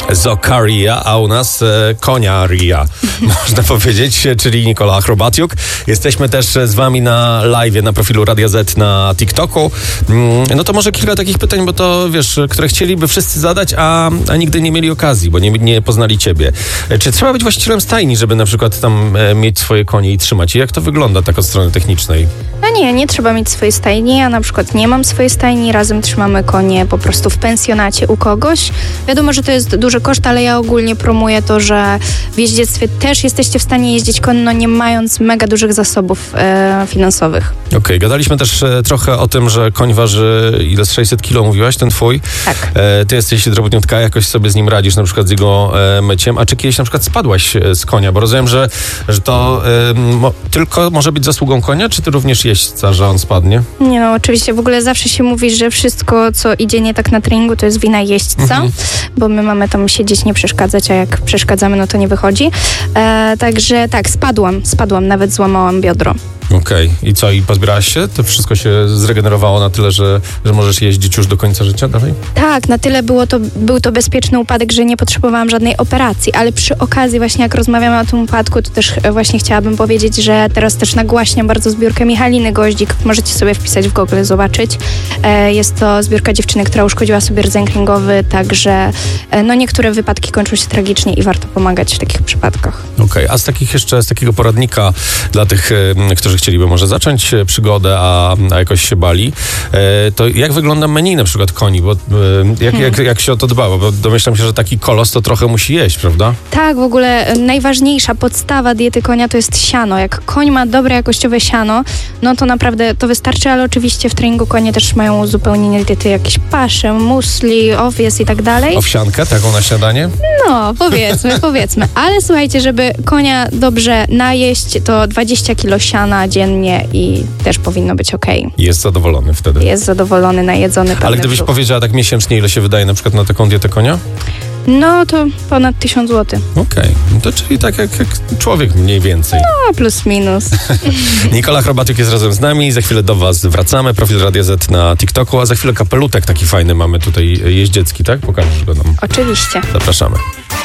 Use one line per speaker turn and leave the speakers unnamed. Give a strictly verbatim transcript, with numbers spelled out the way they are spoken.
Zokaria, a u nas e, koniaria, można powiedzieć, czyli Nikola Achrobatiuk. Jesteśmy też z wami na live na profilu Radia Z na TikToku. No to może kilka takich pytań, bo to wiesz, które chcieliby wszyscy zadać, a, a nigdy nie mieli okazji, bo nie, nie poznali ciebie. Czy trzeba być właścicielem stajni, żeby na przykład tam e, mieć swoje konie i trzymać? I jak to wygląda tak od strony technicznej?
No nie, nie trzeba mieć swojej stajni. Ja na przykład nie mam swojej stajni. Razem trzymamy konie po prostu w pensjonacie u kogoś. Wiadomo, że to jest duży koszt, ale ja ogólnie promuję to, że w jeździectwie też jesteście w stanie jeździć konno, nie mając mega dużych zasobów e, finansowych.
Okej, okay, gadaliśmy też e, trochę o tym, że koń waży ile z sześćset kilo mówiłaś, ten twój?
Tak.
E, ty jesteś drobniutka, jakoś sobie z nim radzisz, na przykład z jego e, myciem. A czy kiedyś na przykład spadłaś e, z konia? Bo rozumiem, że, że to e, mo, tylko może być zasługą konia, czy ty również jeźdźca, że on spadnie?
Nie no, oczywiście. W ogóle zawsze się mówi, że wszystko, co idzie nie tak na treningu, to jest wina jeźdźca, mhm. bo my mamy tam siedzieć, nie przeszkadzać, a jak przeszkadzamy, no to nie wychodzi. E, także tak, spadłam, spadłam, nawet złamałam biodro.
Okej. Okay. I co? I pozbierałaś się? To wszystko się zregenerowało na tyle, że, że możesz jeździć już do końca życia dalej?
Tak, na tyle było to, był to bezpieczny upadek, że nie potrzebowałam żadnej operacji, ale przy okazji właśnie jak rozmawiamy o tym upadku, to też właśnie chciałabym powiedzieć, że teraz też nagłaśniam bardzo zbiórkę Michaliny Goździk. Możecie sobie wpisać w Google, zobaczyć. Jest to zbiórka dziewczyny, która uszkodziła sobie rdzeń kręgowy, także no niektóre wypadki kończą się tragicznie i warto pomagać w takich przypadkach.
Okej, okay. A z takich jeszcze, z takiego poradnika dla tych, którzy chcieliby może zacząć przygodę, a, a jakoś się bali, e, to jak wygląda menu na przykład koni? Bo, e, jak, hmm. jak, jak się o to dba? Bo domyślam się, że taki kolos to trochę musi jeść, prawda?
Tak, w ogóle najważniejsza podstawa diety konia to jest siano. Jak koń ma dobre, jakościowe siano, no to naprawdę to wystarczy, ale oczywiście w treningu konie też mają uzupełnienie diety, jakieś pasze, musli, owies i tak dalej.
Owsiankę taką na śniadanie?
No, powiedzmy, powiedzmy. Ale słuchajcie, żeby konia dobrze najeść, to dwadzieścia kilo siana dziennie i też powinno być okej. Okay.
Jest zadowolony wtedy?
Jest zadowolony, najedzony.
Ale gdybyś brzuch. powiedziała tak miesięcznie, ile się wydaje na przykład na taką dietę konia?
No to ponad tysiąc złotych.
Okej, okay. No to czyli tak jak, jak człowiek mniej więcej.
No, plus minus.
Nikola Achrobatiuk jest razem z nami, za chwilę do was wracamy, profil Radia Z na TikToku, a za chwilę kapelutek taki fajny mamy tutaj jeździecki, tak? Pokażesz go nam.
Oczywiście.
Zapraszamy.